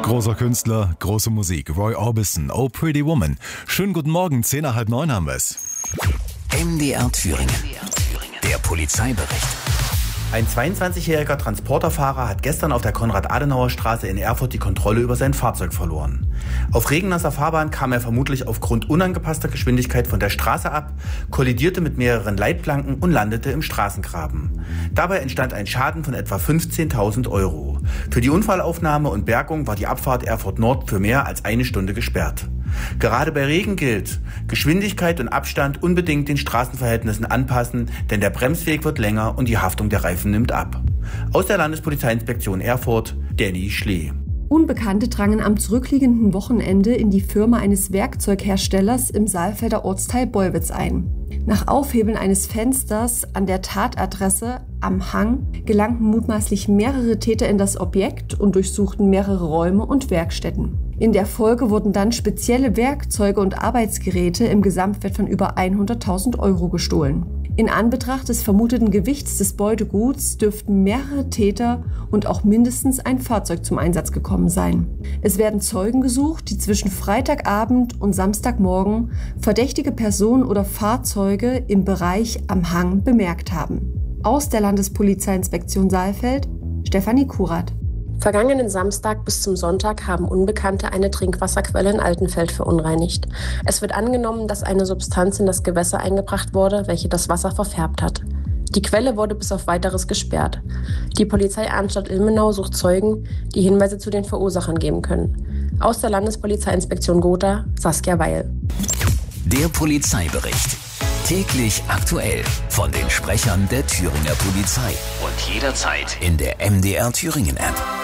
Großer Künstler, große Musik. Roy Orbison, Oh Pretty Woman. Schönen guten Morgen, 8:10 haben wir es. MDR Thüringen. Der Polizeibericht. Ein 22-jähriger Transporterfahrer hat gestern auf der Konrad-Adenauer-Straße in Erfurt die Kontrolle über sein Fahrzeug verloren. Auf regennasser Fahrbahn kam er vermutlich aufgrund unangepasster Geschwindigkeit von der Straße ab, kollidierte mit mehreren Leitplanken und landete im Straßengraben. Dabei entstand ein Schaden von etwa 15.000 €. Für die Unfallaufnahme und Bergung war die Abfahrt Erfurt Nord für mehr als eine Stunde gesperrt. Gerade bei Regen gilt: Geschwindigkeit und Abstand unbedingt den Straßenverhältnissen anpassen, denn der Bremsweg wird länger und die Haftung der Reifen nimmt ab. Aus der Landespolizeiinspektion Erfurt, Danny Schlee. Unbekannte drangen am zurückliegenden Wochenende in die Firma eines Werkzeugherstellers im Saalfelder Ortsteil Bollwitz ein. Nach Aufhebeln eines Fensters an der Tatadresse am Hang gelangten mutmaßlich mehrere Täter in das Objekt und durchsuchten mehrere Räume und Werkstätten. In der Folge wurden dann spezielle Werkzeuge und Arbeitsgeräte im Gesamtwert von über 100.000 € gestohlen. In Anbetracht des vermuteten Gewichts des Beuteguts dürften mehrere Täter und auch mindestens ein Fahrzeug zum Einsatz gekommen sein. Es werden Zeugen gesucht, die zwischen Freitagabend und Samstagmorgen verdächtige Personen oder Fahrzeuge im Bereich am Hang bemerkt haben. Aus der Landespolizeiinspektion Saalfeld, Stefanie Kurat. Vergangenen Samstag bis zum Sonntag haben Unbekannte eine Trinkwasserquelle in Altenfeld verunreinigt. Es wird angenommen, dass eine Substanz in das Gewässer eingebracht wurde, welche das Wasser verfärbt hat. Die Quelle wurde bis auf Weiteres gesperrt. Die Polizei Arnstadt Ilmenau sucht Zeugen, die Hinweise zu den Verursachern geben können. Aus der Landespolizeiinspektion Gotha, Saskia Weil. Der Polizeibericht. Täglich aktuell von den Sprechern der Thüringer Polizei. Und jederzeit in der MDR Thüringen App.